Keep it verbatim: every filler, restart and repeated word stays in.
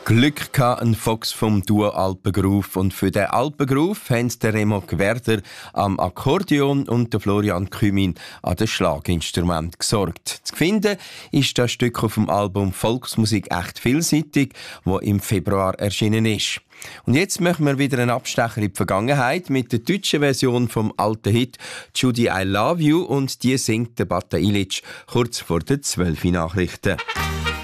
Glück gehabt, ein Fox vom Duo Alpengroove. Und für den Alpengroove haben der Remo Gwerder am Akkordeon und der Florian Kümin an den Schlaginstrument gesorgt. Zu finden ist das Stück auf dem Album Volksmusik echt vielseitig, wo im Februar erschienen ist. Und jetzt machen wir wieder einen Abstecher in die Vergangenheit mit der deutschen Version vom alten Hit «Judy, I Love You» und die singt der Bata Ilic kurz vor den zwölf Nachrichten.